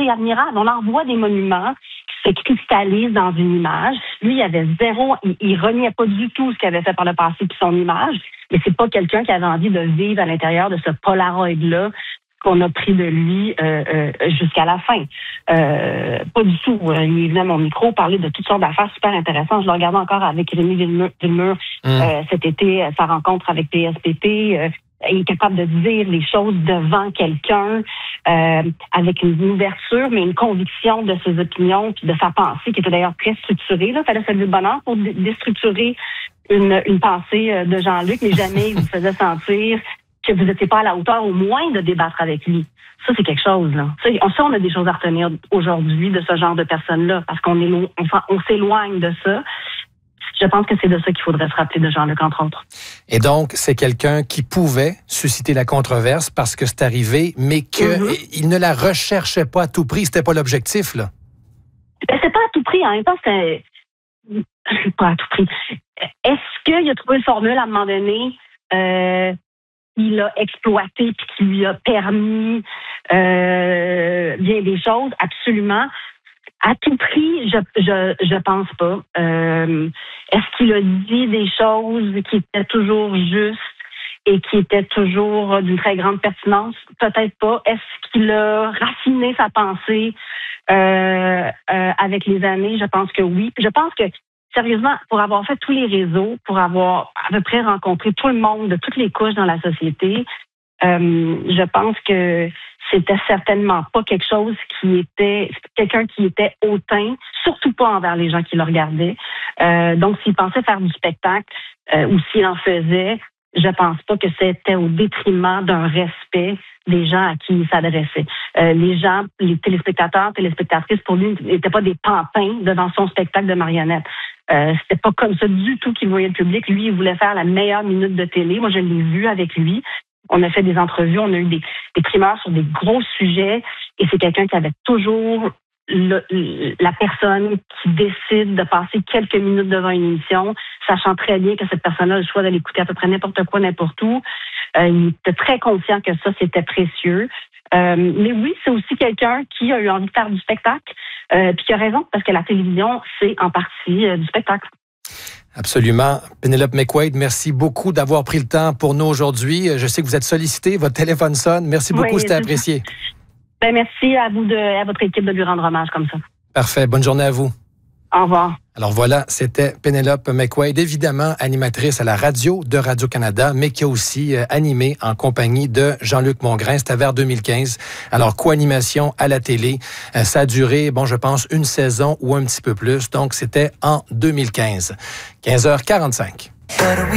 c'est admirable. On en voit des monuments qui se cristallisent dans une image. Lui, il avait zéro, il reniait pas du tout ce qu'il avait fait par le passé puis son image, mais c'est pas quelqu'un qui avait envie de vivre à l'intérieur de ce Polaroid-là qu'on a pris de lui jusqu'à la fin. Pas du tout. Il venait à mon micro parler de toutes sortes d'affaires super intéressantes. Je le regardais encore avec Rémi Villemur cet été, sa rencontre avec PSPP. Il est capable de dire les choses devant quelqu'un avec une ouverture, mais une conviction de ses opinions puis de sa pensée, qui était d'ailleurs très structurée. Il fallait se lever de bonheur pour déstructurer une pensée de Jean-Luc, mais jamais il vous faisait sentir que vous n'étiez pas à la hauteur au moins de débattre avec lui. Ça, c'est quelque chose, là. Ça, on a des choses à retenir aujourd'hui de ce genre de personnes-là, parce qu'on s'éloigne de ça. Je pense que c'est de ça qu'il faudrait se rappeler de Jean-Luc, entre autres. Et donc, c'est quelqu'un qui pouvait susciter la controverse parce que c'est arrivé, mais qu'il ne la recherchait pas à tout prix. C'était pas l'objectif, là. Ben, c'est pas à tout prix. En même temps, c'est pas à tout prix. Est-ce qu'il a trouvé une formule à un moment donné qu'il a exploité puis qui lui a permis bien des choses? Absolument. À tout prix, je pense pas. Est-ce qu'il a dit des choses qui étaient toujours justes et qui étaient toujours d'une très grande pertinence? Peut-être pas. Est-ce qu'il a raffiné sa pensée avec les années? Je pense que oui. Je pense que, sérieusement, pour avoir fait tous les réseaux, pour avoir à peu près rencontré tout le monde de toutes les couches dans la société, je pense que c'était certainement pas quelque chose quelqu'un qui était hautain, surtout pas envers les gens qui le regardaient. Donc, s'il pensait faire du spectacle ou s'il en faisait, je pense pas que c'était au détriment d'un respect des gens à qui il s'adressait. Les gens, les téléspectateurs, téléspectatrices, pour lui, n'étaient pas des pantins devant son spectacle de marionnettes. C'était pas comme ça du tout qu'il voyait le public. Lui, il voulait faire la meilleure minute de télé. Moi, je l'ai vu avec lui. On a fait des entrevues, on a eu des primeurs sur des gros sujets, et c'est quelqu'un qui avait toujours la personne qui décide de passer quelques minutes devant une émission, sachant très bien que cette personne-là a le choix d'aller écouter à peu près n'importe quoi, n'importe où. Il était très conscient que ça, c'était précieux. Mais oui, c'est aussi quelqu'un qui a eu envie de faire du spectacle, puis qui a raison, parce que la télévision, c'est en partie du spectacle. Absolument. Pénélope McQuaid, merci beaucoup d'avoir pris le temps pour nous aujourd'hui. Je sais que vous êtes sollicité, votre téléphone sonne. Merci beaucoup, c'était apprécié. Ben, merci à vous à votre équipe de lui rendre hommage comme ça. Parfait. Bonne journée à vous. Au revoir. Alors voilà, c'était Pénélope McQuaid, évidemment animatrice à la radio de Radio-Canada, mais qui a aussi animé en compagnie de Jean-Luc Mongrain. C'était vers 2015. Alors, co-animation à la télé. Ça a duré, je pense, une saison ou un petit peu plus. Donc, c'était en 2015. 15h45.